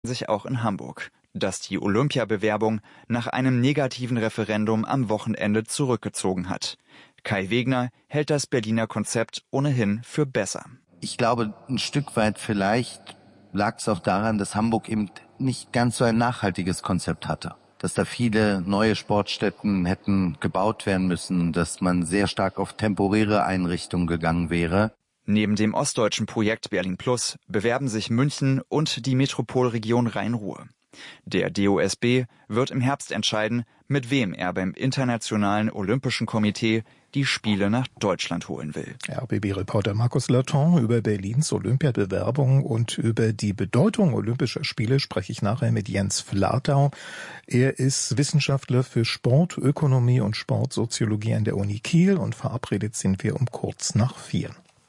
sich auch in Hamburg, das die Olympiabewerbung nach einem negativen Referendum am Wochenende zurückgezogen hat. Kai Wegner hält das Berliner Konzept ohnehin für besser. Ich glaube, ein Stück weit vielleicht lag es auch daran, dass Hamburg eben nicht ganz so ein nachhaltiges Konzept hatte. Dass da viele neue Sportstätten hätten gebaut werden müssen, dass man sehr stark auf temporäre Einrichtungen gegangen wäre. Neben dem ostdeutschen Projekt Berlin Plus bewerben sich München und die Metropolregion Rhein-Ruhr. Der DOSB wird im Herbst entscheiden, mit wem er beim Internationalen Olympischen Komitee die Spiele nach Deutschland holen will. RBB-Reporter Markus Laton über Berlins Olympiabewerbung und über die Bedeutung Olympischer Spiele spreche ich nachher mit Jens Flatau. Er ist Wissenschaftler für Sportökonomie und Sportsoziologie an der Uni Kiel und verabredet sind wir um kurz nach 4.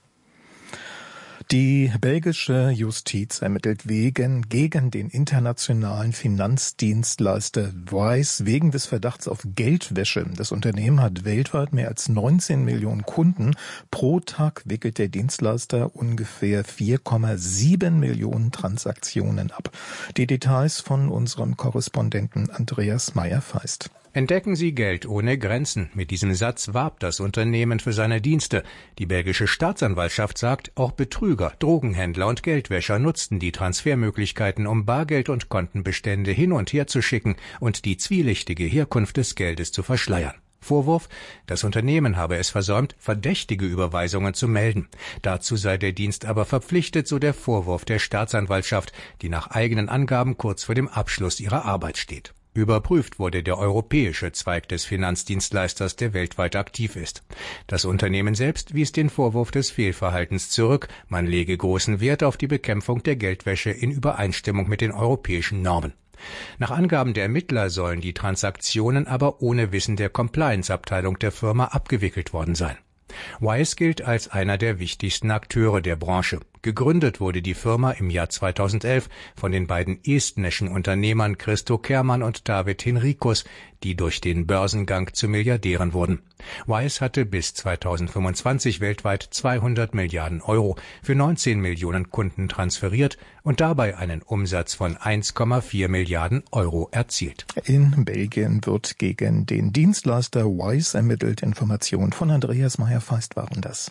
Die belgische Justiz ermittelt gegen den internationalen Finanzdienstleister Wise wegen des Verdachts auf Geldwäsche. Das Unternehmen hat weltweit mehr als 19 Millionen Kunden. Pro Tag wickelt der Dienstleister ungefähr 4,7 Millionen Transaktionen ab. Die Details von unserem Korrespondenten Andreas Meyer-Feist. Entdecken Sie Geld ohne Grenzen. Mit diesem Satz warb das Unternehmen für seine Dienste. Die belgische Staatsanwaltschaft sagt, auch Betrüger, Drogenhändler und Geldwäscher nutzten die Transfermöglichkeiten, um Bargeld und Kontenbestände hin und her zu schicken und die zwielichtige Herkunft des Geldes zu verschleiern. Vorwurf, das Unternehmen habe es versäumt, verdächtige Überweisungen zu melden. Dazu sei der Dienst aber verpflichtet, so der Vorwurf der Staatsanwaltschaft, die nach eigenen Angaben kurz vor dem Abschluss ihrer Arbeit steht. Überprüft wurde der europäische Zweig des Finanzdienstleisters, der weltweit aktiv ist. Das Unternehmen selbst wies den Vorwurf des Fehlverhaltens zurück. Man lege großen Wert auf die Bekämpfung der Geldwäsche in Übereinstimmung mit den europäischen Normen. Nach Angaben der Ermittler sollen die Transaktionen aber ohne Wissen der Compliance-Abteilung der Firma abgewickelt worden sein. Wise gilt als einer der wichtigsten Akteure der Branche. Gegründet wurde die Firma im Jahr 2011 von den beiden estnischen Unternehmern Christo Kerman und David Henricus, die durch den Börsengang zu Milliardären wurden. Wise hatte bis 2025 weltweit 200 Milliarden Euro für 19 Millionen Kunden transferiert und dabei einen Umsatz von 1,4 Milliarden Euro erzielt. In Belgien wird gegen den Dienstleister Wise ermittelt. Informationen von Andreas Meyer-Feist waren das.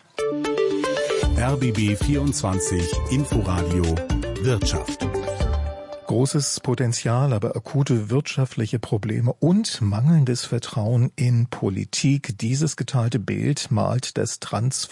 RBB 24 Inforadio Wirtschaft. Großes Potenzial, aber akute wirtschaftliche Probleme und mangelndes Vertrauen in Politik. Dieses geteilte Bild malt das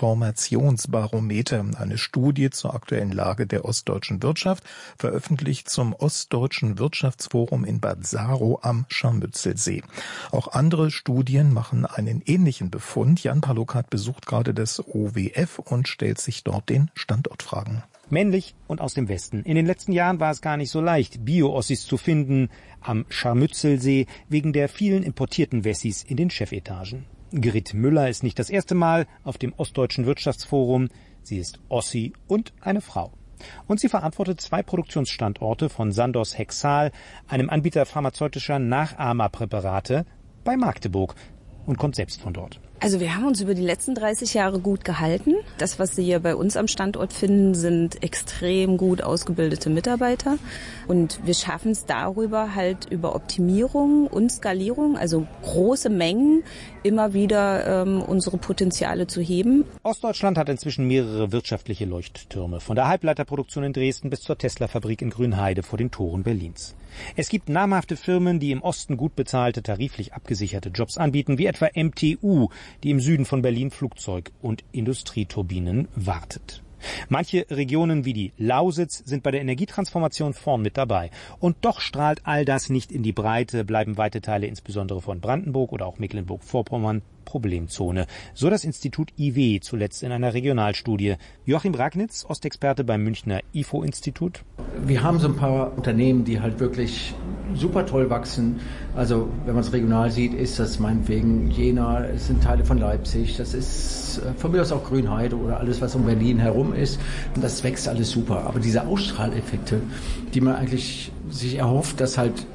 Transformationsbarometer, eine Studie zur aktuellen Lage der ostdeutschen Wirtschaft, veröffentlicht zum Ostdeutschen Wirtschaftsforum in Bad Saro am Scharmützelsee. Auch andere Studien machen einen ähnlichen Befund. Jan Palokat besucht gerade das OWF und stellt sich dort den Standortfragen. Männlich und aus dem Westen. In den letzten Jahren war es gar nicht so leicht, Bio-Ossis zu finden am Scharmützelsee wegen der vielen importierten Wessis in den Chefetagen. Grit Müller ist nicht das erste Mal auf dem Ostdeutschen Wirtschaftsforum. Sie ist Ossi und eine Frau. Und sie verantwortet 2 Produktionsstandorte von Sandoz Hexal, einem Anbieter pharmazeutischer Nachahmerpräparate, bei Magdeburg und kommt selbst von dort. Also wir haben uns über die letzten 30 Jahre gut gehalten. Das, was Sie hier bei uns am Standort finden, sind extrem gut ausgebildete Mitarbeiter. Und wir schaffen es darüber halt über Optimierung und Skalierung, also große Mengen, immer wieder unsere Potenziale zu heben. Ostdeutschland hat inzwischen mehrere wirtschaftliche Leuchttürme, von der Halbleiterproduktion in Dresden bis zur Tesla-Fabrik in Grünheide vor den Toren Berlins. Es gibt namhafte Firmen, die im Osten gut bezahlte, tariflich abgesicherte Jobs anbieten, wie etwa MTU, die im Süden von Berlin Flugzeug- und Industrieturbinen wartet. Manche Regionen wie die Lausitz sind bei der Energietransformation vorn mit dabei. Und doch strahlt all das nicht in die Breite, bleiben weite Teile insbesondere von Brandenburg oder auch Mecklenburg-Vorpommern Problemzone. So das Institut IW zuletzt in einer Regionalstudie. Joachim Ragnitz, Ostexperte beim Münchner IFO-Institut. Wir haben so ein paar Unternehmen, die halt wirklich super toll wachsen. Also wenn man es regional sieht, ist das meinetwegen Jena, es sind Teile von Leipzig, das ist von mir aus auch Grünheide oder alles, was um Berlin herum ist. Und das wächst alles super. Aber diese Ausstrahleffekte, die man eigentlich sich erhofft, dass halt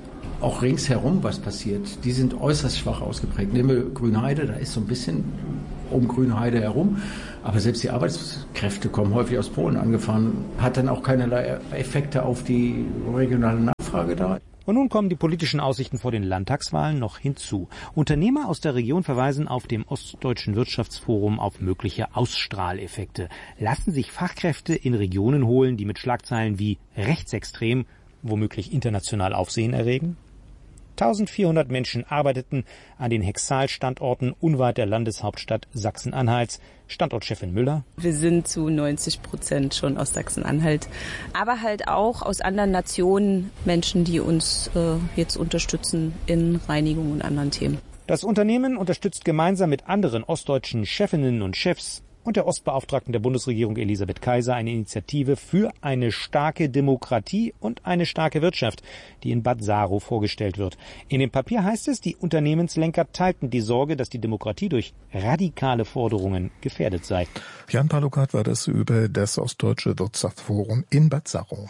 auch ringsherum was passiert, die sind äußerst schwach ausgeprägt. Nehmen wir Grünheide, da ist so ein bisschen um Grünheide herum, aber selbst die Arbeitskräfte kommen häufig aus Polen angefahren, hat dann auch keinerlei Effekte auf die regionale Nachfrage da. Und nun kommen die politischen Aussichten vor den Landtagswahlen noch hinzu. Unternehmer aus der Region verweisen auf dem Ostdeutschen Wirtschaftsforum auf mögliche Ausstrahleffekte. Lassen sich Fachkräfte in Regionen holen, die mit Schlagzeilen wie rechtsextrem womöglich international Aufsehen erregen? 1400 Menschen arbeiteten an den Hexal-Standorten unweit der Landeshauptstadt Sachsen-Anhalts. Standortchefin Müller. Wir sind zu 90% schon aus Sachsen-Anhalt, aber halt auch aus anderen Nationen Menschen, die uns jetzt unterstützen in Reinigung und anderen Themen. Das Unternehmen unterstützt gemeinsam mit anderen ostdeutschen Chefinnen und Chefs und der Ostbeauftragten der Bundesregierung Elisabeth Kaiser eine Initiative für eine starke Demokratie und eine starke Wirtschaft, die in Bad Saro vorgestellt wird. In dem Papier heißt es, die Unternehmenslenker teilten die Sorge, dass die Demokratie durch radikale Forderungen gefährdet sei. Jan Palukat war das über das Ostdeutsche Wirtschaftsforum in Bad Saro.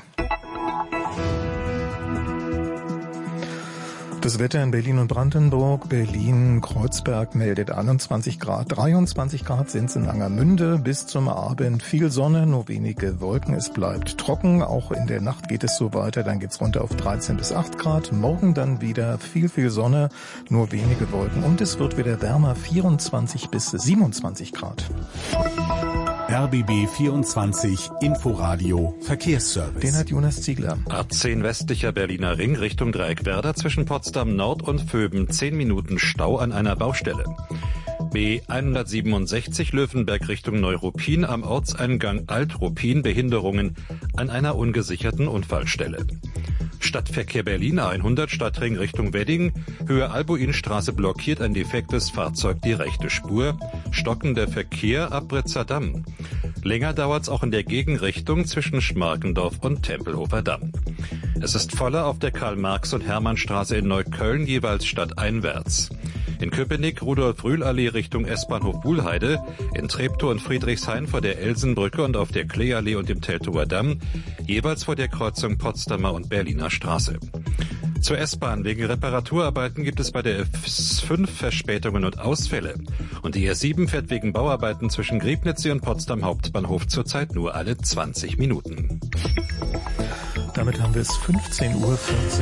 Das Wetter in Berlin und Brandenburg. Berlin-Kreuzberg meldet 21 Grad. 23 Grad sind es in Angermünde. Bis zum Abend viel Sonne, nur wenige Wolken. Es bleibt trocken. Auch in der Nacht geht es so weiter. Dann geht's runter auf 13 bis 8 Grad. Morgen dann wieder viel Sonne, nur wenige Wolken. Und es wird wieder wärmer, 24 bis 27 Grad. RBB 24 Inforadio Verkehrsservice. Den hat Jonas Ziegler. A10 westlicher Berliner Ring Richtung Dreieckwerder zwischen Potsdam Nord und Vöben 10 Minuten Stau an einer Baustelle. B167 Löwenberg Richtung Neuruppin am Ortseingang Alt-Ruppin Behinderungen an einer ungesicherten Unfallstelle. Stadtverkehr Berlin A100 Stadtring Richtung Wedding, Höhe Albuinstraße blockiert ein defektes Fahrzeug die rechte Spur, stockender Verkehr ab Britzer Damm. Länger dauert's auch in der Gegenrichtung zwischen Schmarkendorf und Tempelhofer Damm. Es ist voller auf der Karl-Marx- und Hermannstraße in Neukölln, jeweils stadteinwärts. In Köpenick Rudolf-Rühl-Allee Richtung S-Bahnhof Buhlheide, in Treptow und Friedrichshain vor der Elsenbrücke und auf der Kleeallee und dem Teltower Damm, jeweils vor der Kreuzung Potsdamer und Berliner Straße. Zur S-Bahn wegen Reparaturarbeiten gibt es bei der S5 Verspätungen und Ausfälle. Und die S7 fährt wegen Bauarbeiten zwischen Griebnitzsee und Potsdam Hauptbahnhof zurzeit nur alle 20 Minuten. Damit haben wir es 15:40 Uhr.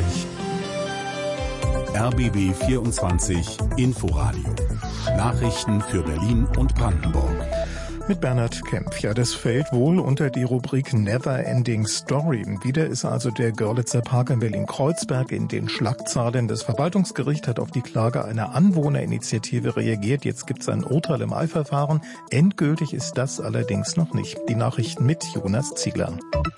RBB 24 Inforadio. Nachrichten für Berlin und Brandenburg. Mit Bernhard Kempf. Ja, das fällt wohl unter die Rubrik Never Ending Story. Wieder ist also der Görlitzer Park in Berlin-Kreuzberg in den Schlagzeilen. Das Verwaltungsgericht hat auf die Klage einer Anwohnerinitiative reagiert. Jetzt gibt es ein Urteil im Eilverfahren. Endgültig ist das allerdings noch nicht. Die Nachrichten mit Jonas Ziegler.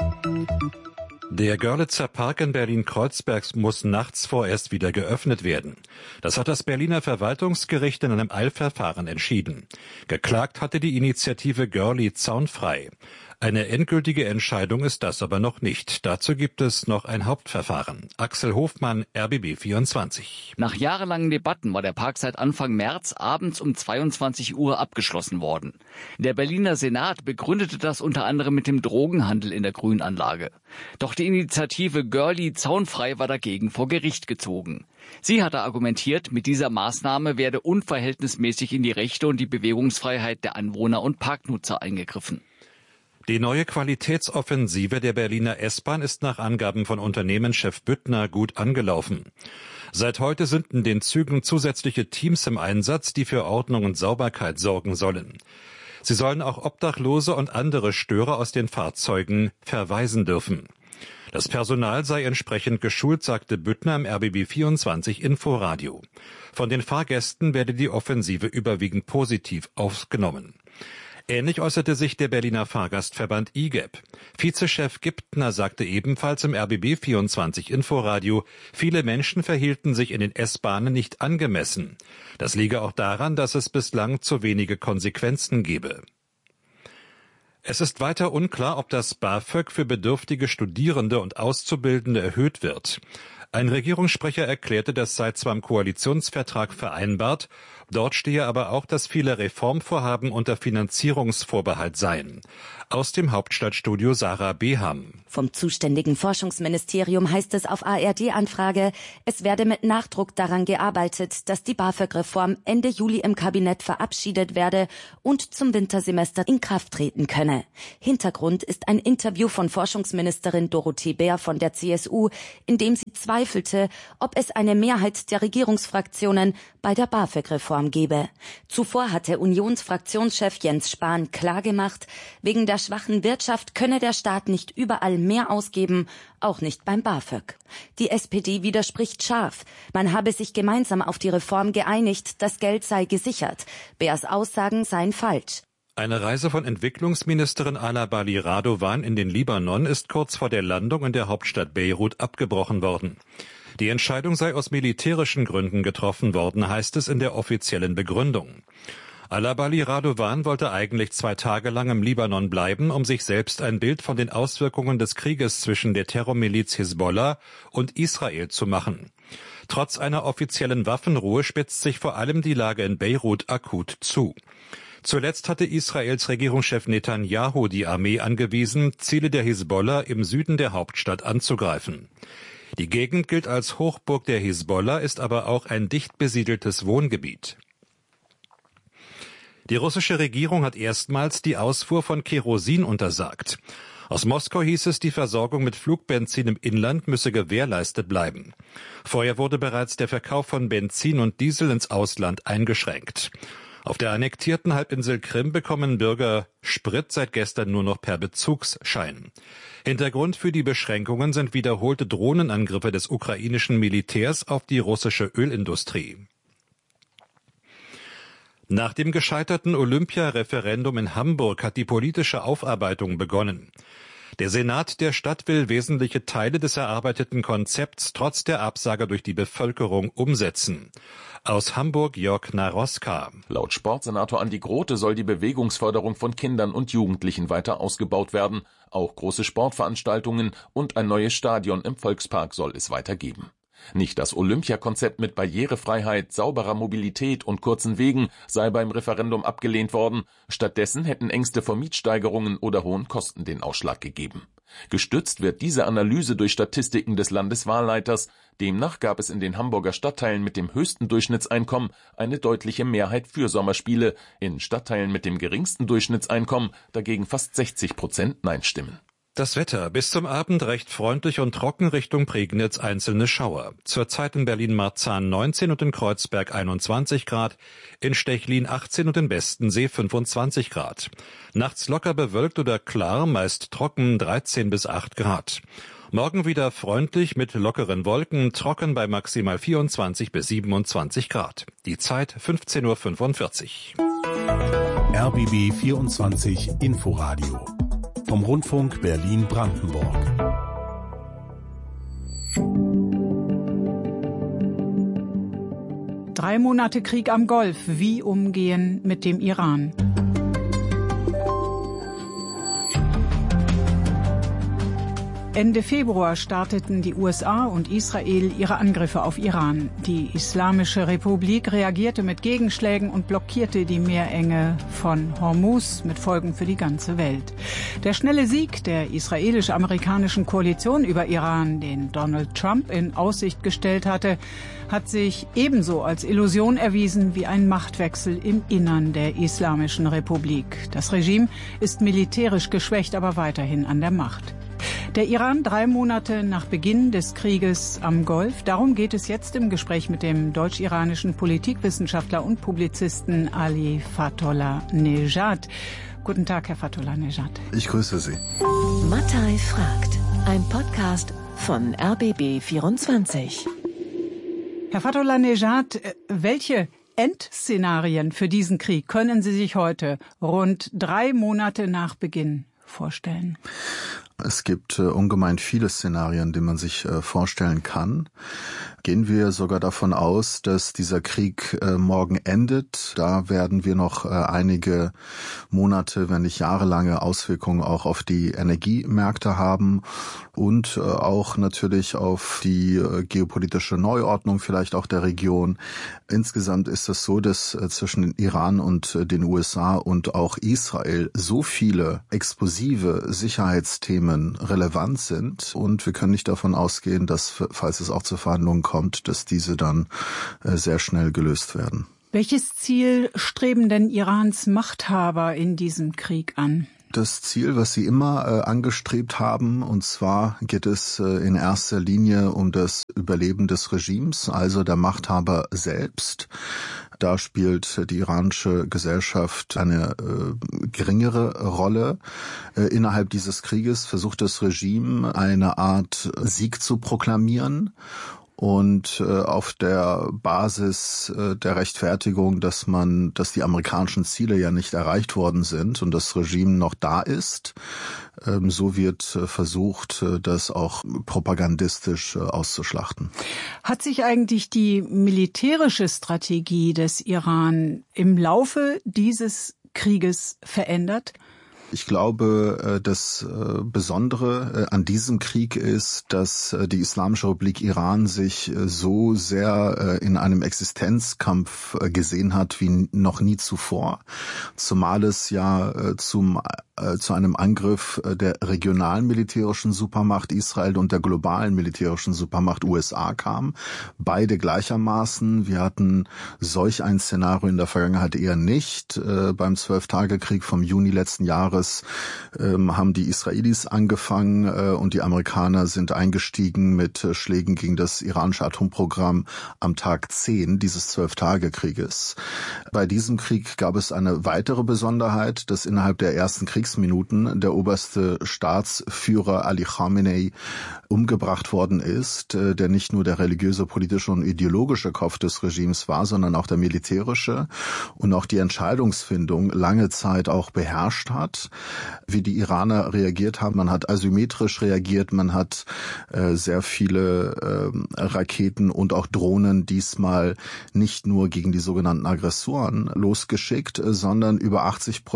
Der Görlitzer Park in Berlin-Kreuzberg muss nachts vorerst wieder geöffnet werden. Das hat das Berliner Verwaltungsgericht in einem Eilverfahren entschieden. Geklagt hatte die Initiative Görli Zaunfrei. Eine endgültige Entscheidung ist das aber noch nicht. Dazu gibt es noch ein Hauptverfahren. Axel Hofmann, RBB 24. Nach jahrelangen Debatten war der Park seit Anfang März abends um 22 Uhr abgeschlossen worden. Der Berliner Senat begründete das unter anderem mit dem Drogenhandel in der Grünanlage. Doch die Initiative Görli Zaunfrei war dagegen vor Gericht gezogen. Sie hatte argumentiert, mit dieser Maßnahme werde unverhältnismäßig in die Rechte und die Bewegungsfreiheit der Anwohner und Parknutzer eingegriffen. Die neue Qualitätsoffensive der Berliner S-Bahn ist nach Angaben von Unternehmenschef Büttner gut angelaufen. Seit heute sind in den Zügen zusätzliche Teams im Einsatz, die für Ordnung und Sauberkeit sorgen sollen. Sie sollen auch Obdachlose und andere Störer aus den Fahrzeugen verweisen dürfen. Das Personal sei entsprechend geschult, sagte Büttner im RBB 24 Inforadio. Von den Fahrgästen werde die Offensive überwiegend positiv aufgenommen. Ähnlich äußerte sich der Berliner Fahrgastverband IGEP. Vizechef Giptner sagte ebenfalls im RBB 24 Inforadio, viele Menschen verhielten sich in den S-Bahnen nicht angemessen. Das liege auch daran, dass es bislang zu wenige Konsequenzen gebe. Es ist weiter unklar, ob das BAföG für bedürftige Studierende und Auszubildende erhöht wird. Ein Regierungssprecher erklärte, das sei zwar im Koalitionsvertrag vereinbart, dort stehe aber auch, dass viele Reformvorhaben unter Finanzierungsvorbehalt seien. Aus dem Hauptstadtstudio Sarah Beham. Vom zuständigen Forschungsministerium heißt es auf ARD-Anfrage, es werde mit Nachdruck daran gearbeitet, dass die BAföG-Reform Ende Juli im Kabinett verabschiedet werde und zum Wintersemester in Kraft treten könne. Hintergrund ist ein Interview von Forschungsministerin Dorothee Bär von der CSU, in dem sie zweifelte, ob es eine Mehrheit der Regierungsfraktionen bei der BAföG-Reform gebe. Zuvor hatte Unionsfraktionschef Jens Spahn klargemacht, wegen der schwachen Wirtschaft könne der Staat nicht überall mehr ausgeben, auch nicht beim BAföG. Die SPD widerspricht scharf. Man habe sich gemeinsam auf die Reform geeinigt, das Geld sei gesichert. Bärs Aussagen seien falsch. Eine Reise von Entwicklungsministerin Alabali Radovan in den Libanon ist kurz vor der Landung in der Hauptstadt Beirut abgebrochen worden. Die Entscheidung sei aus militärischen Gründen getroffen worden, heißt es in der offiziellen Begründung. Alabali Radovan wollte eigentlich 2 Tage lang im Libanon bleiben, um sich selbst ein Bild von den Auswirkungen des Krieges zwischen der Terrormiliz Hisbollah und Israel zu machen. Trotz einer offiziellen Waffenruhe spitzt sich vor allem die Lage in Beirut akut zu. Zuletzt hatte Israels Regierungschef Netanyahu die Armee angewiesen, Ziele der Hisbollah im Süden der Hauptstadt anzugreifen. Die Gegend gilt als Hochburg der Hisbollah, ist aber auch ein dicht besiedeltes Wohngebiet. Die russische Regierung hat erstmals die Ausfuhr von Kerosin untersagt. Aus Moskau hieß es, die Versorgung mit Flugbenzin im Inland müsse gewährleistet bleiben. Vorher wurde bereits der Verkauf von Benzin und Diesel ins Ausland eingeschränkt. Auf der annektierten Halbinsel Krim bekommen Bürger Sprit seit gestern nur noch per Bezugsschein. Hintergrund für die Beschränkungen sind wiederholte Drohnenangriffe des ukrainischen Militärs auf die russische Ölindustrie. Nach dem gescheiterten Olympia-Referendum in Hamburg hat die politische Aufarbeitung begonnen. Der Senat der Stadt will wesentliche Teile des erarbeiteten Konzepts trotz der Absage durch die Bevölkerung umsetzen. Aus Hamburg Jörg Naroska. Laut Sportsenator Andi Grote soll die Bewegungsförderung von Kindern und Jugendlichen weiter ausgebaut werden. Auch große Sportveranstaltungen und ein neues Stadion im Volkspark soll es weiter geben. Nicht das Olympiakonzept mit Barrierefreiheit, sauberer Mobilität und kurzen Wegen sei beim Referendum abgelehnt worden. Stattdessen hätten Ängste vor Mietsteigerungen oder hohen Kosten den Ausschlag gegeben. Gestützt wird diese Analyse durch Statistiken des Landeswahlleiters. Demnach gab es in den Hamburger Stadtteilen mit dem höchsten Durchschnittseinkommen eine deutliche Mehrheit für Sommerspiele. In Stadtteilen mit dem geringsten Durchschnittseinkommen dagegen fast 60% Nein-Stimmen. Das Wetter bis zum Abend recht freundlich und trocken, Richtung Prignitz einzelne Schauer. Zurzeit in Berlin-Marzahn 19 und in Kreuzberg 21 Grad, in Stechlin 18 und in Bestensee 25 Grad. Nachts locker bewölkt oder klar, meist trocken 13 bis 8 Grad. Morgen wieder freundlich mit lockeren Wolken, trocken bei maximal 24 bis 27 Grad. Die Zeit 15:45 Uhr. RBB 24 Inforadio vom Rundfunk Berlin-Brandenburg. Drei Monate Krieg am Golf. Wie umgehen mit dem Iran? Ende Februar starteten die USA und Israel ihre Angriffe auf Iran. Die Islamische Republik reagierte mit Gegenschlägen und blockierte die Meerenge von Hormuz mit Folgen für die ganze Welt. Der schnelle Sieg der israelisch-amerikanischen Koalition über Iran, den Donald Trump in Aussicht gestellt hatte, hat sich ebenso als Illusion erwiesen wie ein Machtwechsel im Innern der Islamischen Republik. Das Regime ist militärisch geschwächt, aber weiterhin an der Macht. Der Iran 3 Monate nach Beginn des Krieges am Golf. Darum geht es jetzt im Gespräch mit dem deutsch-iranischen Politikwissenschaftler und Publizisten Ali Fatollah-Nejad. Guten Tag, Herr Fatollah-Nejad. Ich grüße Sie. Mattei fragt. Ein Podcast von RBB 24. Herr Fatollah-Nejad, welche Endszenarien für diesen Krieg können Sie sich heute, rund 3 Monate nach Beginn, vorstellen? Es gibt ungemein viele Szenarien, die man sich vorstellen kann. Gehen wir sogar davon aus, dass dieser Krieg morgen endet. Da werden wir noch einige Monate, wenn nicht jahrelange Auswirkungen auch auf die Energiemärkte haben und auch natürlich auf die geopolitische Neuordnung vielleicht auch der Region. Insgesamt ist es so, dass zwischen den Iran und den USA und auch Israel so viele explosive Sicherheitsthemen relevant sind und wir können nicht davon ausgehen, dass, falls es auch zu Verhandlungen kommt, dass diese dann sehr schnell gelöst werden. Welches Ziel streben denn Irans Machthaber in diesem Krieg an? Das Ziel, was sie immer angestrebt haben, und zwar geht es in erster Linie um das Überleben des Regimes, also der Machthaber selbst. Da spielt die iranische Gesellschaft eine geringere Rolle. Innerhalb dieses Krieges versucht das Regime eine Art Sieg zu proklamieren. Und auf der Basis der Rechtfertigung, dass die amerikanischen Ziele ja nicht erreicht worden sind und das Regime noch da ist, so wird versucht, das auch propagandistisch auszuschlachten. Hat sich eigentlich die militärische Strategie des Iran im Laufe dieses Krieges verändert? Ich glaube, das Besondere an diesem Krieg ist, dass die Islamische Republik Iran sich so sehr in einem Existenzkampf gesehen hat wie noch nie zuvor, zumal es ja zu einem Angriff der regionalen militärischen Supermacht Israel und der globalen militärischen Supermacht USA kam. Beide gleichermaßen. Wir hatten solch ein Szenario in der Vergangenheit eher nicht. Beim 12-Tage-Krieg vom Juni letzten Jahres haben die Israelis angefangen und die Amerikaner sind eingestiegen mit Schlägen gegen das iranische Atomprogramm am Tag 10 dieses 12-Tage-Krieges. Bei diesem Krieg gab es eine weitere Besonderheit, dass innerhalb der ersten Kriegsminuten der oberste Staatsführer Ali Khamenei umgebracht worden ist, der nicht nur der religiöse, politische und ideologische Kopf des Regimes war, sondern auch der militärische und auch die Entscheidungsfindung lange Zeit auch beherrscht hat. Wie die Iraner reagiert haben, man hat asymmetrisch reagiert, man hat sehr viele Raketen und auch Drohnen diesmal nicht nur gegen die sogenannten Aggressoren losgeschickt, sondern über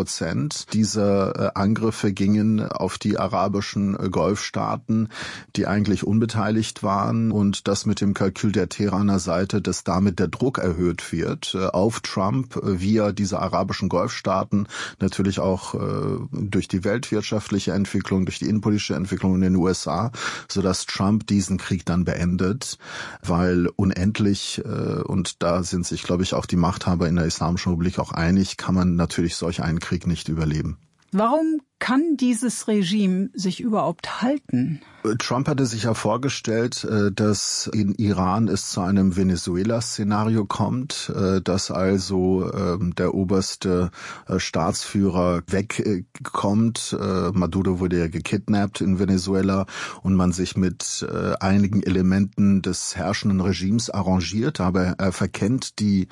80% dieser Angriffe gingen auf die arabischen Golfstaaten, die eigentlich unbeteiligt waren und das mit dem Kalkül der Teheraner Seite, dass damit der Druck erhöht wird auf Trump via diese arabischen Golfstaaten, natürlich auch durch die weltwirtschaftliche Entwicklung, durch die innenpolitische Entwicklung in den USA, sodass Trump diesen Krieg dann beendet, weil unendlich, und da sind sich, glaube ich, auch die Machthaber in der Islamischen Republik auch einig, kann man natürlich solch einen Krieg nicht überleben. Warum kann dieses Regime sich überhaupt halten? Trump hatte sich ja vorgestellt, dass in Iran es zu einem Venezuela-Szenario kommt, dass also der oberste Staatsführer wegkommt. Maduro wurde ja gekidnappt in Venezuela und man sich mit einigen Elementen des herrschenden Regimes arrangiert, aber er verkennt die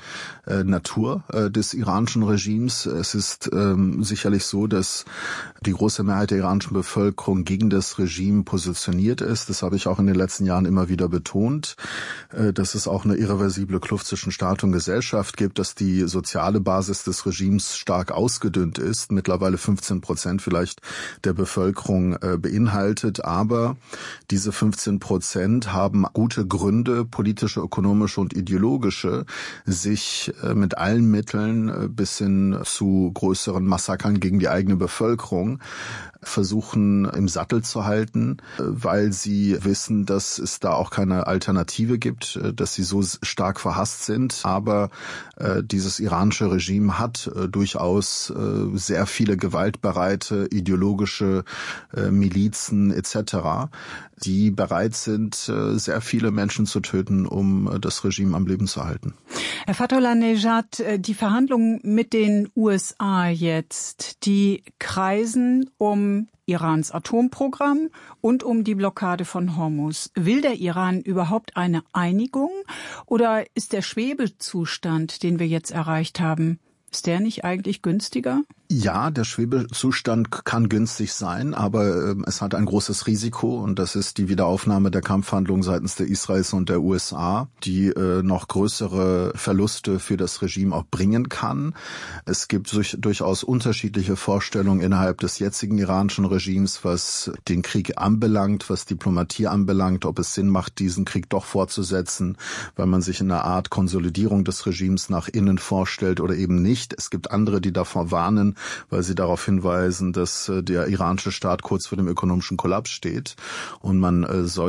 Natur des iranischen Regimes. Es ist sicherlich so, dass die große Mehrheit der iranischen Bevölkerung gegen das Regime positioniert ist. Das habe ich auch in den letzten Jahren immer wieder betont, dass es auch eine irreversible Kluft zwischen Staat und Gesellschaft gibt, dass die soziale Basis des Regimes stark ausgedünnt ist, mittlerweile 15% vielleicht der Bevölkerung beinhaltet. Aber diese 15% haben gute Gründe, politische, ökonomische und ideologische, sich mit allen Mitteln bis hin zu größeren Massakern gegen die eigene Bevölkerung versuchen im Sattel zu halten, weil sie wissen, dass es da auch keine Alternative gibt, dass sie so stark verhasst sind. Aber dieses iranische Regime hat durchaus sehr viele gewaltbereite ideologische Milizen etc., die bereit sind, sehr viele Menschen zu töten, um das Regime am Leben zu halten. Herr Fatollah-Nejad, die Verhandlungen mit den USA jetzt, die kreisen um Irans Atomprogramm und um die Blockade von Hormuz. Will der Iran überhaupt eine Einigung oder ist der Schwebezustand, den wir jetzt erreicht haben, ist der nicht eigentlich günstiger? Ja, der Schwebezustand kann günstig sein, aber es hat ein großes Risiko und das ist die Wiederaufnahme der Kampfhandlungen seitens der Israels und der USA, die noch größere Verluste für das Regime auch bringen kann. Es gibt durchaus unterschiedliche Vorstellungen innerhalb des jetzigen iranischen Regimes, was den Krieg anbelangt, was Diplomatie anbelangt, ob es Sinn macht, diesen Krieg doch fortzusetzen, weil man sich in einer Art Konsolidierung des Regimes nach innen vorstellt oder eben nicht. Es gibt andere, die davor warnen, weil sie darauf hinweisen, dass der iranische Staat kurz vor dem ökonomischen Kollaps steht und man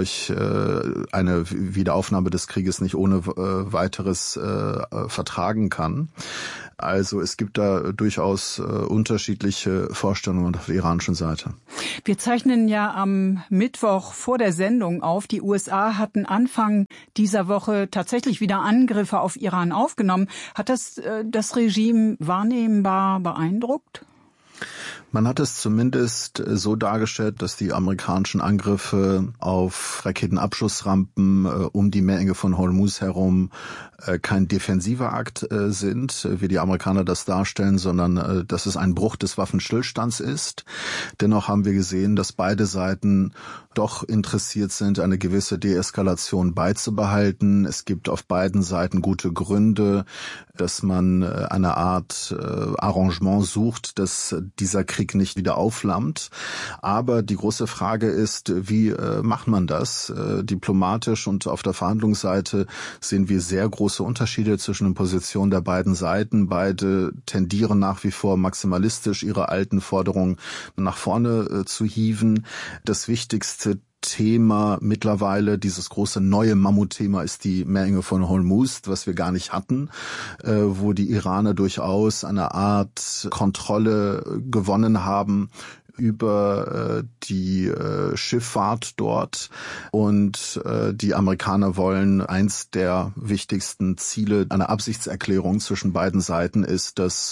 eine Wiederaufnahme des Krieges nicht ohne weiteres vertragen kann. Also es gibt da durchaus unterschiedliche Vorstellungen auf der iranischen Seite. Wir zeichnen ja am Mittwoch vor der Sendung auf. Die USA hatten Anfang dieser Woche tatsächlich wieder Angriffe auf Iran aufgenommen. Hat das Regime wahrnehmbar beeindruckt? Man hat es zumindest so dargestellt, dass die amerikanischen Angriffe auf Raketenabschussrampen um die Meerenge von Hormuz herum kein defensiver Akt sind, wie die Amerikaner das darstellen, sondern dass es ein Bruch des Waffenstillstands ist. Dennoch haben wir gesehen, dass beide Seiten doch interessiert sind, eine gewisse Deeskalation beizubehalten. Es gibt auf beiden Seiten gute Gründe, dass man eine Art Arrangement sucht, dass dieser Krieg nicht wieder aufflammt. Aber die große Frage ist, wie macht man das? Diplomatisch und auf der Verhandlungsseite sehen wir sehr große Unterschiede zwischen den Positionen der beiden Seiten. Beide tendieren nach wie vor maximalistisch, ihre alten Forderungen nach vorne zu hieven. Das wichtigste Thema mittlerweile, dieses große neue Mammutthema, ist die Meerenge von Hormuz, was wir gar nicht hatten, wo die Iraner durchaus eine Art Kontrolle gewonnen haben über die Schifffahrt dort und die Amerikaner wollen, eins der wichtigsten Ziele einer Absichtserklärung zwischen beiden Seiten ist, dass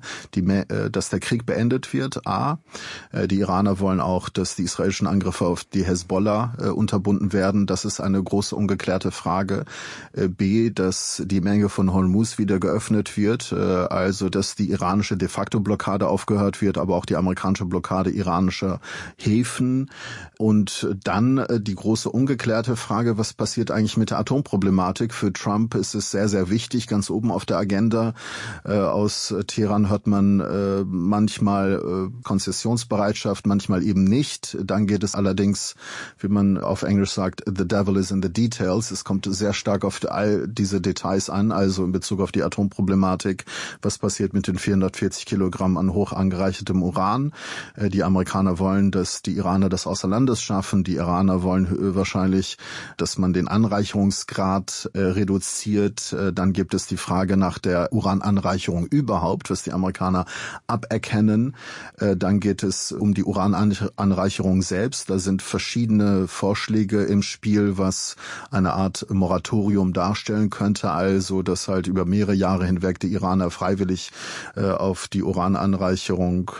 der Krieg beendet wird. A. Die Iraner wollen auch, dass die israelischen Angriffe auf die Hezbollah unterbunden werden. Das ist eine große ungeklärte Frage. B. Dass die Meerenge von Hormuz wieder geöffnet wird, also dass die iranische de facto Blockade aufgehört wird, aber auch die amerikanische Blockade iranischer Häfen. Und dann die große ungeklärte Frage, was passiert eigentlich mit der Atomproblematik? Für Trump ist es sehr, sehr wichtig, ganz oben auf der Agenda. Aus Teheran hört man manchmal Konzessionsbereitschaft, manchmal eben nicht. Dann geht es allerdings, wie man auf Englisch sagt, the devil is in the details. Es kommt sehr stark auf all diese Details an, also in Bezug auf die Atomproblematik. Was passiert mit den 440 Kilogramm an hoch angereichertem Uran? Die Amerikaner wollen, dass die Iraner das außer Landes schaffen. Die Iraner wollen wahrscheinlich, dass man den Anreicherungsgrad reduziert. Dann gibt es die Frage nach der Urananreicherung überhaupt, was die Amerikaner aberkennen. Dann geht es um die Urananreicherung selbst. Da sind verschiedene Vorschläge im Spiel, was eine Art Moratorium darstellen könnte. Also, dass halt über mehrere Jahre hinweg die Iraner freiwillig auf die Urananreicherung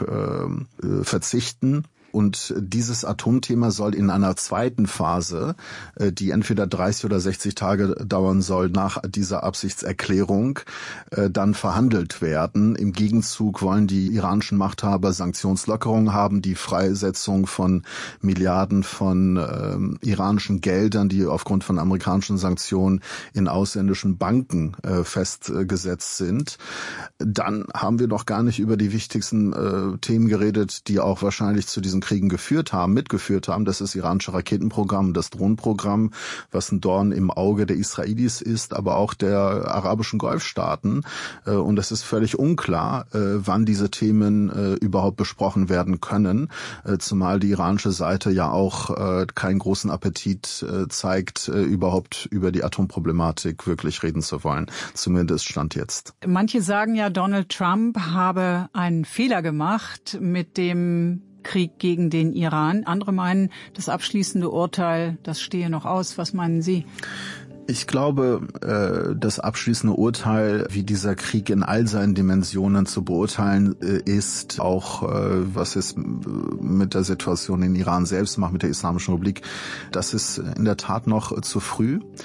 verzichten. Und dieses Atomthema soll in einer zweiten Phase, die entweder 30 oder 60 Tage dauern soll nach dieser Absichtserklärung, dann verhandelt werden. Im Gegenzug wollen die iranischen Machthaber Sanktionslockerungen haben, die Freisetzung von Milliarden von iranischen Geldern, die aufgrund von amerikanischen Sanktionen in ausländischen Banken festgesetzt sind. Dann haben wir noch gar nicht über die wichtigsten Themen geredet, die auch wahrscheinlich zu diesen Kriegen mitgeführt haben. Das ist das iranische Raketenprogramm, das Drohnenprogramm, was ein Dorn im Auge der Israelis ist, aber auch der arabischen Golfstaaten. Und es ist völlig unklar, wann diese Themen überhaupt besprochen werden können, zumal die iranische Seite ja auch keinen großen Appetit zeigt, überhaupt über die Atomproblematik wirklich reden zu wollen. Zumindest Stand jetzt. Manche sagen ja, Donald Trump habe einen Fehler gemacht mit dem Krieg gegen den Iran. Andere meinen, das abschließende Urteil, das stehe noch aus. Was meinen Sie? Ich glaube, das abschließende Urteil, wie dieser Krieg in all seinen Dimensionen zu beurteilen ist, auch was es mit der Situation in Iran selbst macht, mit der Islamischen Republik, das ist in der Tat noch zu früh.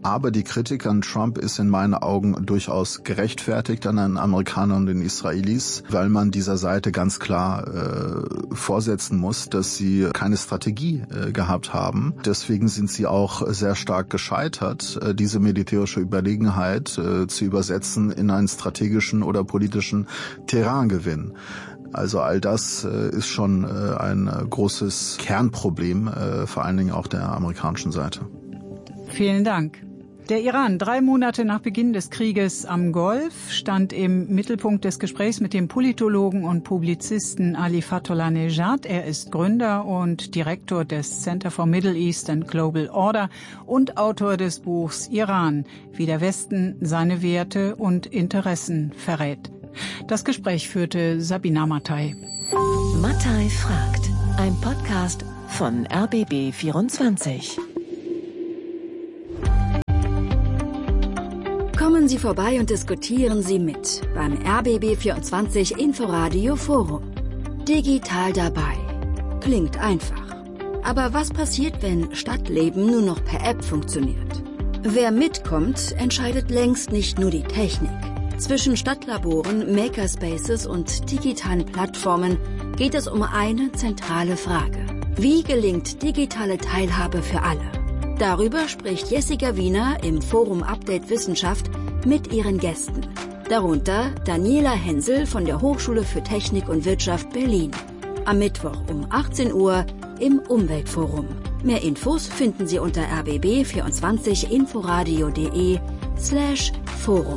Aber die Kritik an Trump ist in meinen Augen durchaus gerechtfertigt an den Amerikanern und den Israelis, weil man dieser Seite ganz klar vorsetzen muss, dass sie keine Strategie gehabt haben. Deswegen sind sie auch sehr stark gescheitert, diese militärische Überlegenheit zu übersetzen in einen strategischen oder politischen Terraingewinn. Also all das ist schon ein großes Kernproblem, vor allen Dingen auch der amerikanischen Seite. Vielen Dank. Der Iran, 3 Monate nach Beginn des Krieges am Golf, stand im Mittelpunkt des Gesprächs mit dem Politologen und Publizisten Ali Fatollah-Nejad. Er ist Gründer und Direktor des Center for Middle East and Global Order und Autor des Buchs Iran, wie der Westen seine Werte und Interessen verrät. Das Gespräch führte Sabina Mattei. Mattei fragt, ein Podcast von RBB24. Kommen Sie vorbei und diskutieren Sie mit beim RBB24 Inforadio Forum. Digital dabei. Klingt einfach. Aber was passiert, wenn Stadtleben nur noch per App funktioniert? Wer mitkommt, entscheidet längst nicht nur die Technik. Zwischen Stadtlaboren, Makerspaces und digitalen Plattformen geht es um eine zentrale Frage. Wie gelingt digitale Teilhabe für alle? Darüber spricht Jessica Wiener im Forum Update Wissenschaft mit ihren Gästen. Darunter Daniela Hensel von der Hochschule für Technik und Wirtschaft Berlin. Am Mittwoch um 18 Uhr im Umweltforum. Mehr Infos finden Sie unter rbb24inforadio.de/Forum.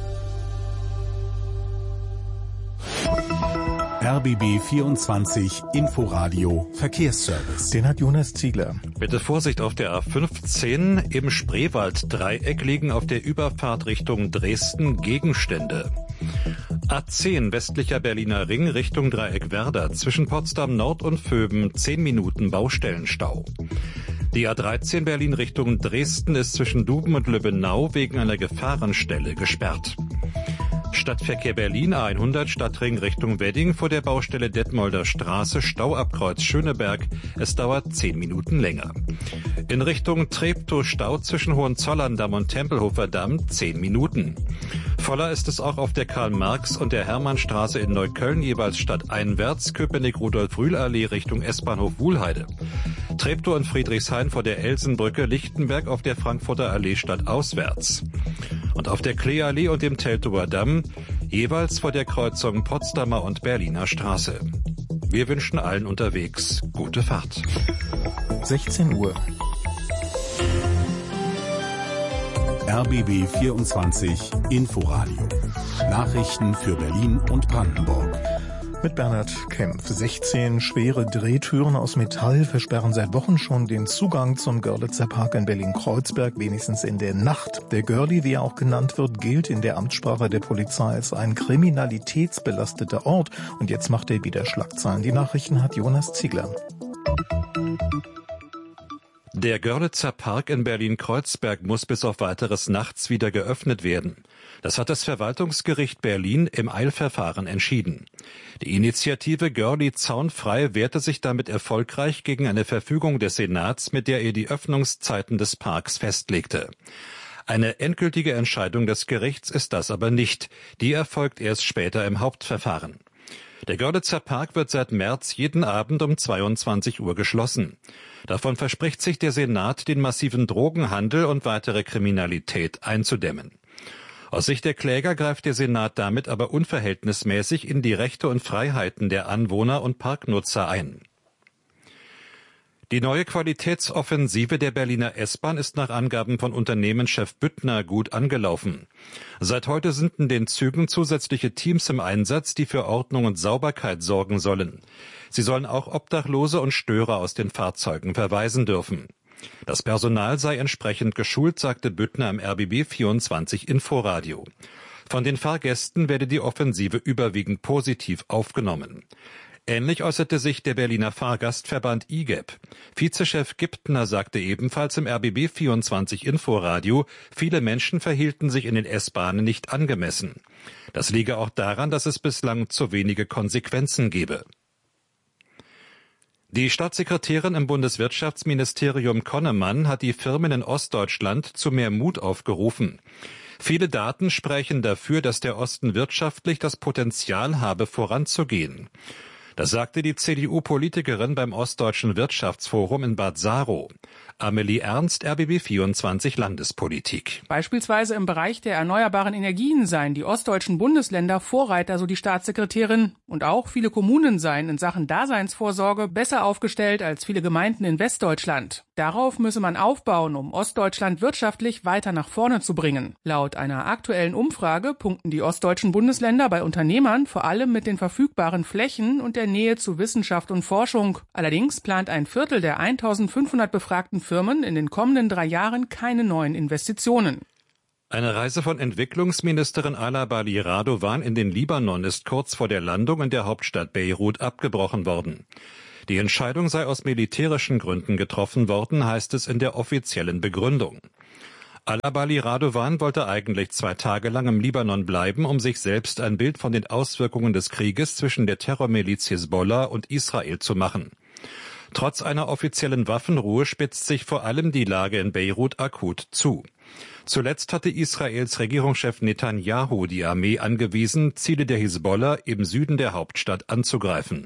RBB24 Inforadio Verkehrsservice. Den hat Jonas Ziegler. Bitte Vorsicht auf der A15. Im Spreewald-Dreieck liegen auf der Überfahrt Richtung Dresden Gegenstände. A10 westlicher Berliner Ring Richtung Dreieck Werder. Zwischen Potsdam Nord und Vöben 10 Minuten Baustellenstau. Die A13 Berlin Richtung Dresden ist zwischen Duben und Lübbenau wegen einer Gefahrenstelle gesperrt. Stadtverkehr Berlin A100 Stadtring Richtung Wedding vor der Baustelle Detmolder Straße, Stau ab Kreuz Schöneberg. Es dauert 10 Minuten länger. In Richtung Treptow Stau zwischen Hohenzollern-Damm und Tempelhofer Damm 10 Minuten. Voller ist es auch auf der Karl-Marx- und der Hermannstraße in Neukölln, jeweils stadteinwärts, Köpenick-Rudolf-Rühl-Allee Richtung S-Bahnhof Wuhlheide. Treptow und Friedrichshain vor der Elsenbrücke, Lichtenberg auf der Frankfurter Allee stadtauswärts. Und auf der Kleeallee und dem Teltower Damm, jeweils vor der Kreuzung Potsdamer und Berliner Straße. Wir wünschen allen unterwegs gute Fahrt. 16 Uhr. RBB 24 Inforadio. Nachrichten für Berlin und Brandenburg. Mit Bernhard Kempf. 16 schwere Drehtüren aus Metall versperren seit Wochen schon den Zugang zum Görlitzer Park in Berlin-Kreuzberg, wenigstens in der Nacht. Der Görli, wie er auch genannt wird, gilt in der Amtssprache der Polizei als ein kriminalitätsbelasteter Ort. Und jetzt macht er wieder Schlagzeilen. Die Nachrichten hat Jonas Ziegler. Der Görlitzer Park in Berlin-Kreuzberg muss bis auf Weiteres nachts wieder geöffnet werden. Das hat das Verwaltungsgericht Berlin im Eilverfahren entschieden. Die Initiative Görli zaunfrei wehrte sich damit erfolgreich gegen eine Verfügung des Senats, mit der er die Öffnungszeiten des Parks festlegte. Eine endgültige Entscheidung des Gerichts ist das aber nicht. Die erfolgt erst später im Hauptverfahren. Der Görlitzer Park wird seit März jeden Abend um 22 Uhr geschlossen. Davon verspricht sich der Senat, den massiven Drogenhandel und weitere Kriminalität einzudämmen. Aus Sicht der Kläger greift der Senat damit aber unverhältnismäßig in die Rechte und Freiheiten der Anwohner und Parknutzer ein. Die neue Qualitätsoffensive der Berliner S-Bahn ist nach Angaben von Unternehmenschef Büttner gut angelaufen. Seit heute sind in den Zügen zusätzliche Teams im Einsatz, die für Ordnung und Sauberkeit sorgen sollen. Sie sollen auch Obdachlose und Störer aus den Fahrzeugen verweisen dürfen. Das Personal sei entsprechend geschult, sagte Büttner im RBB24 Inforadio. Von den Fahrgästen werde die Offensive überwiegend positiv aufgenommen. Ähnlich äußerte sich der Berliner Fahrgastverband IGEP. Vizechef Giptner sagte ebenfalls im RBB24 Inforadio, viele Menschen verhielten sich in den S-Bahnen nicht angemessen. Das liege auch daran, dass es bislang zu wenige Konsequenzen gebe. Die Staatssekretärin im Bundeswirtschaftsministerium Konnemann hat die Firmen in Ostdeutschland zu mehr Mut aufgerufen. Viele Daten sprechen dafür, dass der Osten wirtschaftlich das Potenzial habe, voranzugehen. Das sagte die CDU-Politikerin beim Ostdeutschen Wirtschaftsforum in Bad Saro. Amelie Ernst, RBB24 Landespolitik. Beispielsweise im Bereich der erneuerbaren Energien seien die ostdeutschen Bundesländer Vorreiter, so die Staatssekretärin. Und auch viele Kommunen seien in Sachen Daseinsvorsorge besser aufgestellt als viele Gemeinden in Westdeutschland. Darauf müsse man aufbauen, um Ostdeutschland wirtschaftlich weiter nach vorne zu bringen. Laut einer aktuellen Umfrage punkten die ostdeutschen Bundesländer bei Unternehmern vor allem mit den verfügbaren Flächen und der Nähe zu Wissenschaft und Forschung. Allerdings plant ein Viertel der 1500 befragten Firmen in den kommenden 3 Jahren keine neuen Investitionen. Eine Reise von Entwicklungsministerin Ala Bali Radovan in den Libanon ist kurz vor der Landung in der Hauptstadt Beirut abgebrochen worden. Die Entscheidung sei aus militärischen Gründen getroffen worden, heißt es in der offiziellen Begründung. Ala Bali Radovan wollte eigentlich 2 Tage lang im Libanon bleiben, um sich selbst ein Bild von den Auswirkungen des Krieges zwischen der Terrormiliz Hisbollah und Israel zu machen. Trotz einer offiziellen Waffenruhe spitzt sich vor allem die Lage in Beirut akut zu. Zuletzt hatte Israels Regierungschef Netanyahu die Armee angewiesen, Ziele der Hisbollah im Süden der Hauptstadt anzugreifen.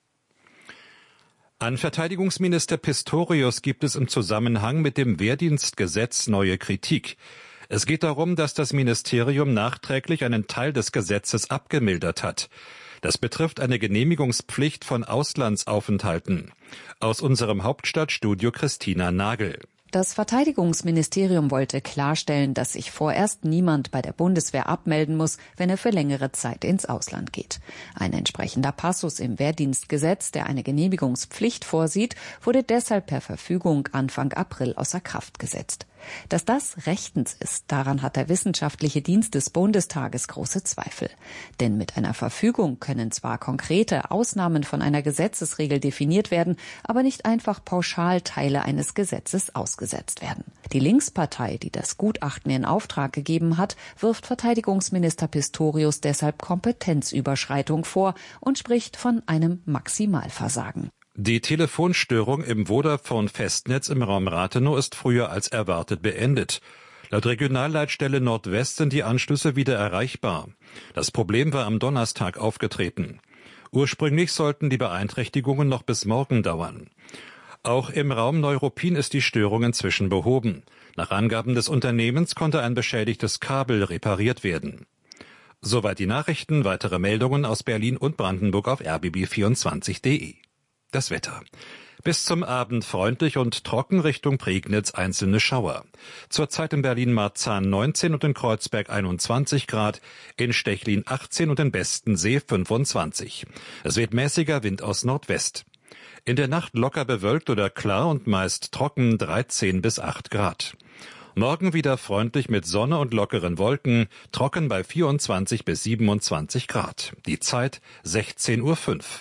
An Verteidigungsminister Pistorius gibt es im Zusammenhang mit dem Wehrdienstgesetz neue Kritik. Es geht darum, dass das Ministerium nachträglich einen Teil des Gesetzes abgemildert hat. Das betrifft eine Genehmigungspflicht von Auslandsaufenthalten. Aus unserem Hauptstadtstudio Christina Nagel. Das Verteidigungsministerium wollte klarstellen, dass sich vorerst niemand bei der Bundeswehr abmelden muss, wenn er für längere Zeit ins Ausland geht. Ein entsprechender Passus im Wehrdienstgesetz, der eine Genehmigungspflicht vorsieht, wurde deshalb per Verfügung Anfang April außer Kraft gesetzt. Dass das rechtens ist, daran hat der Wissenschaftliche Dienst des Bundestages große Zweifel. Denn mit einer Verfügung können zwar konkrete Ausnahmen von einer Gesetzesregel definiert werden, aber nicht einfach pauschal Teile eines Gesetzes ausgesetzt werden. Die Linkspartei, die das Gutachten in Auftrag gegeben hat, wirft Verteidigungsminister Pistorius deshalb Kompetenzüberschreitung vor und spricht von einem Maximalversagen. Die Telefonstörung im Vodafone-Festnetz im Raum Rathenow ist früher als erwartet beendet. Laut Regionalleitstelle Nordwest sind die Anschlüsse wieder erreichbar. Das Problem war am Donnerstag aufgetreten. Ursprünglich sollten die Beeinträchtigungen noch bis morgen dauern. Auch im Raum Neuruppin ist die Störung inzwischen behoben. Nach Angaben des Unternehmens konnte ein beschädigtes Kabel repariert werden. Soweit die Nachrichten. Weitere Meldungen aus Berlin und Brandenburg auf rbb24.de. Das Wetter. Bis zum Abend freundlich und trocken, Richtung Prignitz einzelne Schauer. Zurzeit in Berlin-Marzahn 19 und in Kreuzberg 21 Grad, in Stechlin 18 und in Bestensee 25. Es weht mäßiger Wind aus Nordwest. In der Nacht locker bewölkt oder klar und meist trocken 13 bis 8 Grad. Morgen wieder freundlich mit Sonne und lockeren Wolken, trocken bei 24 bis 27 Grad. Die Zeit 16:05 Uhr.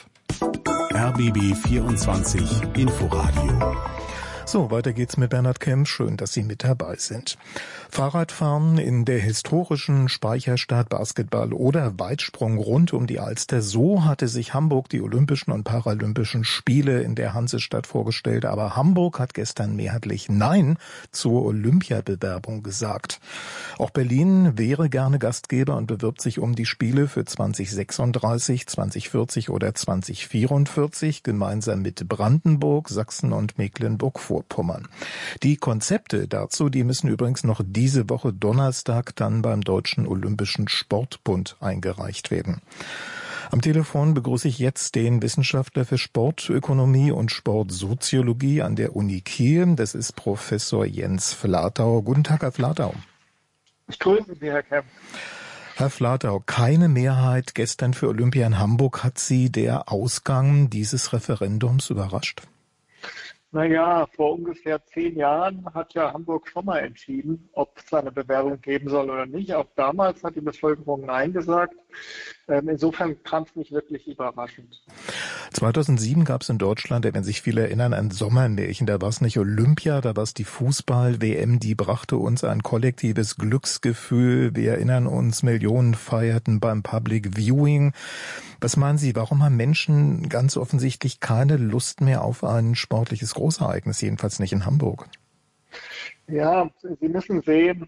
RBB 24 Inforadio. So, weiter geht's mit Bernhard Kemp. Schön, dass Sie mit dabei sind. Fahrradfahren in der historischen Speicherstadt, Basketball oder Weitsprung rund um die Alster. So hatte sich Hamburg die Olympischen und Paralympischen Spiele in der Hansestadt vorgestellt. Aber Hamburg hat gestern mehrheitlich Nein zur Olympiabewerbung gesagt. Auch Berlin wäre gerne Gastgeber und bewirbt sich um die Spiele für 2036, 2040 oder 2044 gemeinsam mit Brandenburg, Sachsen und Mecklenburg-Vorpommern. Die Konzepte dazu, die müssen übrigens noch diese Woche Donnerstag dann beim Deutschen Olympischen Sportbund eingereicht werden. Am Telefon begrüße ich jetzt den Wissenschaftler für Sportökonomie und Sportsoziologie an der Uni Kiel. Das ist Professor Jens Flatau. Guten Tag, Herr Flatau. Ich grüße Sie, Herr Kemp. Herr Flatau, keine Mehrheit gestern für Olympia in Hamburg. Hat Sie der Ausgang dieses Referendums überrascht? Naja, vor ungefähr 10 Jahren hat ja Hamburg schon mal entschieden, ob es eine Bewerbung geben soll oder nicht. Auch damals hat die Bevölkerung Nein gesagt. Insofern kam es nicht wirklich überraschend. 2007 gab es in Deutschland, wenn sich viele erinnern, ein Sommermärchen. Da war es nicht Olympia, da war es die Fußball-WM, die brachte uns ein kollektives Glücksgefühl. Wir erinnern uns, Millionen feierten beim Public Viewing. Was meinen Sie, warum haben Menschen ganz offensichtlich keine Lust mehr auf ein sportliches Großereignis, jedenfalls nicht in Hamburg? Ja, Sie müssen sehen,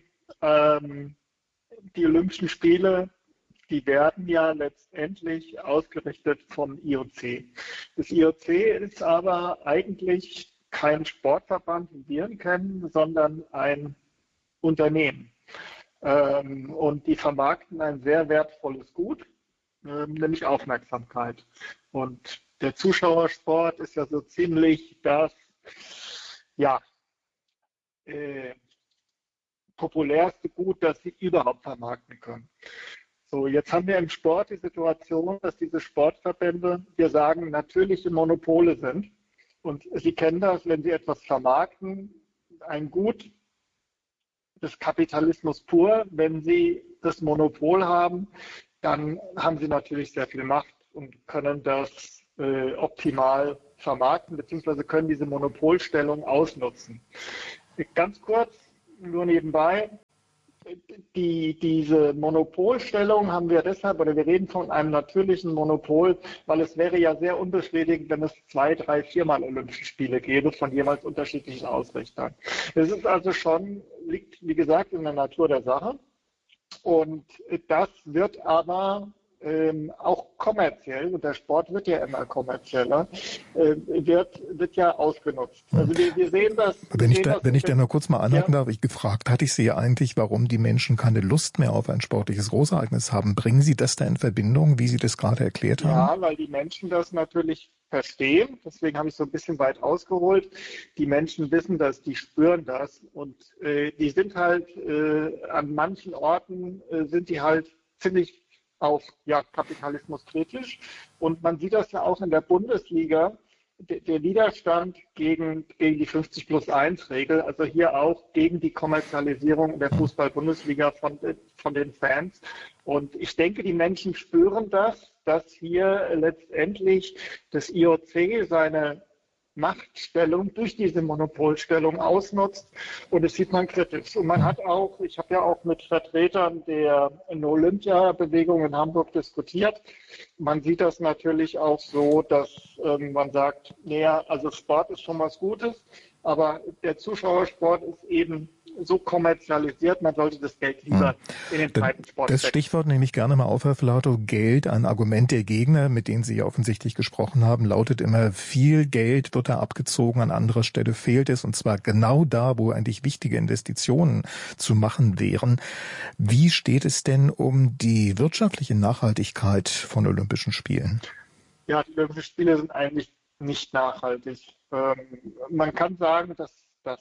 die Olympischen Spiele, die werden ja letztendlich ausgerichtet vom IOC. Das IOC ist aber eigentlich kein Sportverband, wie wir ihn kennen, sondern ein Unternehmen. Und die vermarkten ein sehr wertvolles Gut, nämlich Aufmerksamkeit. Und der Zuschauersport ist ja so ziemlich das, ja, populärste Gut, das sie überhaupt vermarkten können. So, jetzt haben wir im Sport die Situation, dass diese Sportverbände, wir sagen, natürliche Monopole sind. Und Sie kennen das, wenn Sie etwas vermarkten, ein Gut des Kapitalismus pur. Wenn Sie das Monopol haben, dann haben Sie natürlich sehr viel Macht und können das optimal vermarkten, beziehungsweise können diese Monopolstellung ausnutzen. Ganz kurz, nur nebenbei. Diese Monopolstellung haben wir deshalb, oder wir reden von einem natürlichen Monopol, weil es wäre ja sehr unbefriedigend, wenn es 2, 3, 4 Mal Olympische Spiele gäbe von jeweils unterschiedlichen Ausrichtern. Es ist also schon, liegt wie gesagt in der Natur der Sache, und das wird aber auch kommerziell, und der Sport wird ja immer kommerzieller, wird ja ausgenutzt. Also wir sehen das. Wenn ich da nur kurz mal anhalten darf, gefragt hatte ich Sie ja eigentlich, warum die Menschen keine Lust mehr auf ein sportliches Großereignis haben. Bringen Sie das da in Verbindung, wie Sie das gerade erklärt haben? Ja, weil die Menschen das natürlich verstehen. Deswegen habe ich so ein bisschen weit ausgeholt. Die Menschen wissen das, die spüren das, und die sind halt an manchen Orten sind die halt ziemlich auf Kapitalismus kritisch. Und man sieht das ja auch in der Bundesliga, der Widerstand gegen die 50+1-Regel, also hier auch gegen die Kommerzialisierung der Fußball-Bundesliga von den Fans. Und ich denke, die Menschen spüren das, dass hier letztendlich das IOC seine Machtstellung durch diese Monopolstellung ausnutzt, und das sieht man kritisch. Und man hat auch, ich habe ja auch mit Vertretern der No-Olympia-Bewegung in Hamburg diskutiert. Man sieht das natürlich auch so, dass man sagt, naja, also Sport ist schon was Gutes, aber der Zuschauersport ist eben so kommerzialisiert, man sollte das Geld lieber in den Breitensport stecken. Das Stichwort nehme ich gerne mal auf, Herr Flato. Geld, ein Argument der Gegner, mit denen Sie ja offensichtlich gesprochen haben, lautet immer, viel Geld wird da abgezogen, an anderer Stelle fehlt es, und zwar genau da, wo eigentlich wichtige Investitionen zu machen wären. Wie steht es denn um die wirtschaftliche Nachhaltigkeit von Olympischen Spielen? Ja, die Olympischen Spiele sind eigentlich nicht nachhaltig. Man kann sagen, dass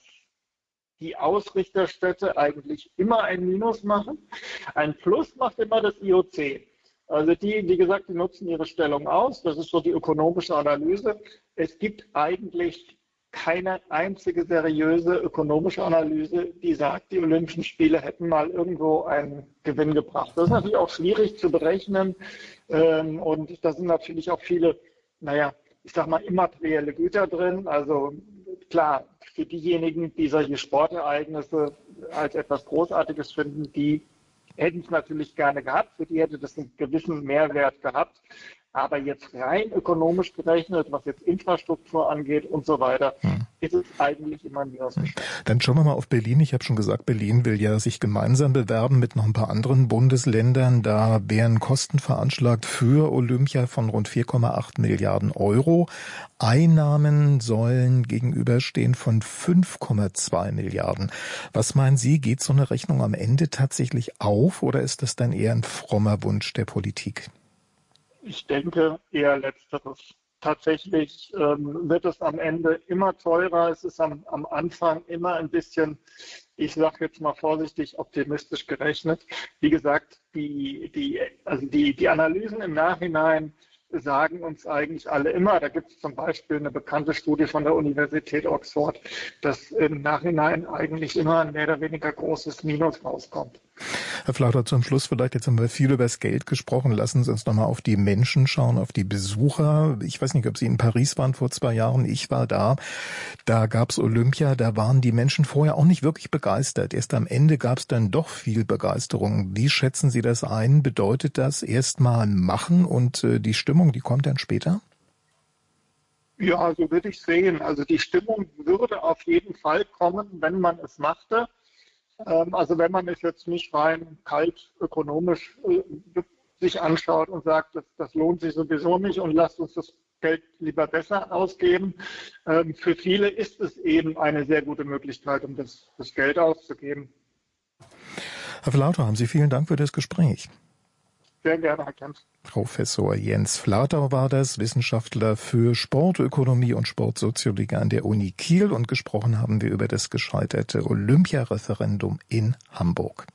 die Ausrichterstädte eigentlich immer ein Minus machen. Ein Plus macht immer das IOC. Also die, wie gesagt, die nutzen ihre Stellung aus. Das ist so die ökonomische Analyse. Es gibt eigentlich keine einzige seriöse ökonomische Analyse, die sagt, die Olympischen Spiele hätten mal irgendwo einen Gewinn gebracht. Das ist natürlich auch schwierig zu berechnen. Und da sind natürlich auch viele, ich sag mal, immaterielle Güter drin. Also klar, für diejenigen, die solche Sportereignisse als etwas Großartiges finden, die hätten es natürlich gerne gehabt. Für die hätte das einen gewissen Mehrwert gehabt. Aber jetzt rein ökonomisch gerechnet, was jetzt Infrastruktur angeht und so weiter, ist es eigentlich immer ein Minusgeschäft. Dann schauen wir mal auf Berlin. Ich habe schon gesagt, Berlin will ja sich gemeinsam bewerben mit noch ein paar anderen Bundesländern. Da wären Kosten veranschlagt für Olympia von rund 4,8 Milliarden Euro. Einnahmen sollen gegenüberstehen von 5,2 Milliarden. Was meinen Sie, geht so eine Rechnung am Ende tatsächlich auf, oder ist das dann eher ein frommer Wunsch der Politik? Ich denke eher Letzteres. Tatsächlich wird es am Ende immer teurer. Es ist am Anfang immer ein bisschen, ich sage jetzt mal vorsichtig, optimistisch gerechnet. Wie gesagt, die Analysen im Nachhinein sagen uns eigentlich alle immer. Da gibt es zum Beispiel eine bekannte Studie von der Universität Oxford, dass im Nachhinein eigentlich immer ein mehr oder weniger großes Minus rauskommt. Herr Flauter, zum Schluss vielleicht, jetzt haben wir viel über das Geld gesprochen. Lassen Sie uns nochmal auf die Menschen schauen, auf die Besucher. Ich weiß nicht, ob Sie in Paris waren vor 2 Jahren. Ich war da. Da gab's Olympia. Da waren die Menschen vorher auch nicht wirklich begeistert. Erst am Ende gab's dann doch viel Begeisterung. Wie schätzen Sie das ein? Bedeutet das erstmal machen und die Stimmung, die kommt dann später? Ja, so würde ich sehen. Also die Stimmung würde auf jeden Fall kommen, wenn man es machte. Also wenn man es jetzt nicht rein kalt ökonomisch sich anschaut und sagt, das lohnt sich sowieso nicht und lasst uns das Geld lieber besser ausgeben. Für viele ist es eben eine sehr gute Möglichkeit, um das Geld auszugeben. Herr Flauter, haben Sie vielen Dank für das Gespräch. Sehr gerne, Herr Kempf. Professor Jens Flauter war das, Wissenschaftler für Sportökonomie und Sportsoziologie an der Uni Kiel, und gesprochen haben wir über das gescheiterte Olympiareferendum in Hamburg.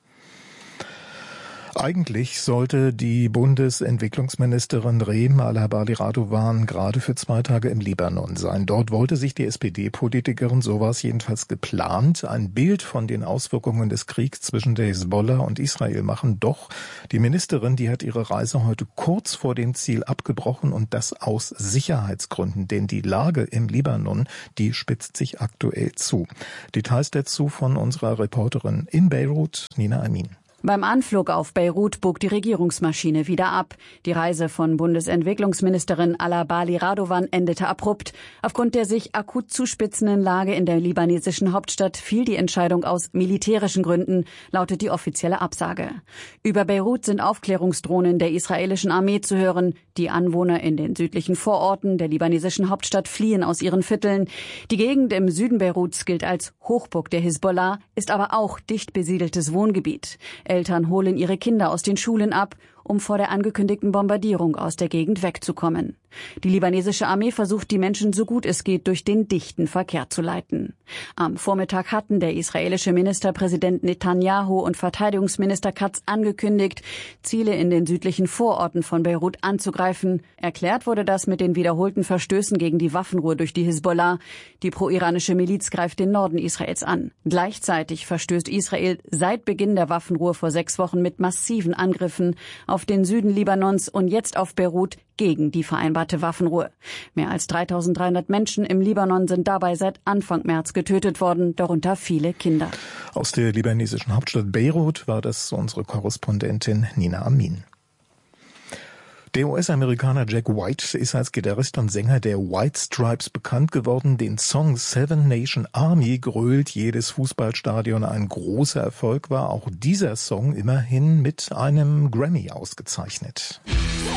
Eigentlich sollte die Bundesentwicklungsministerin Rem Al-Habali-Radovan gerade für 2 Tage im Libanon sein. Dort wollte sich die SPD-Politikerin, so war es jedenfalls geplant, ein Bild von den Auswirkungen des Kriegs zwischen der Hisbollah und Israel machen. Doch die Ministerin, die hat ihre Reise heute kurz vor dem Ziel abgebrochen, und das aus Sicherheitsgründen. Denn die Lage im Libanon, die spitzt sich aktuell zu. Details dazu von unserer Reporterin in Beirut, Nina Amin. Beim Anflug auf Beirut bog die Regierungsmaschine wieder ab. Die Reise von Bundesentwicklungsministerin Al-Habali-Radovan endete abrupt. Aufgrund der sich akut zuspitzenden Lage in der libanesischen Hauptstadt fiel die Entscheidung aus militärischen Gründen, lautet die offizielle Absage. Über Beirut sind Aufklärungsdrohnen der israelischen Armee zu hören. Die Anwohner in den südlichen Vororten der libanesischen Hauptstadt fliehen aus ihren Vierteln. Die Gegend im Süden Beiruts gilt als Hochburg der Hisbollah, ist aber auch dicht besiedeltes Wohngebiet. Eltern holen ihre Kinder aus den Schulen ab, um vor der angekündigten Bombardierung aus der Gegend wegzukommen. Die libanesische Armee versucht, die Menschen so gut es geht durch den dichten Verkehr zu leiten. Am Vormittag hatten der israelische Ministerpräsident Netanyahu und Verteidigungsminister Katz angekündigt, Ziele in den südlichen Vororten von Beirut anzugreifen. Erklärt wurde das mit den wiederholten Verstößen gegen die Waffenruhe durch die Hisbollah. Die pro-iranische Miliz greift den Norden Israels an. Gleichzeitig verstößt Israel seit Beginn der Waffenruhe vor 6 Wochen mit massiven Angriffen auf den Süden Libanons und jetzt auf Beirut gegen die vereinbarte Waffenruhe. Mehr als 3.300 Menschen im Libanon sind dabei seit Anfang März getötet worden, darunter viele Kinder. Aus der libanesischen Hauptstadt Beirut war das unsere Korrespondentin Nina Amin. Der US-Amerikaner Jack White ist als Gitarrist und Sänger der White Stripes bekannt geworden. Den Song Seven Nation Army grölt jedes Fußballstadion. Ein großer Erfolg war auch dieser Song immerhin mit einem Grammy ausgezeichnet.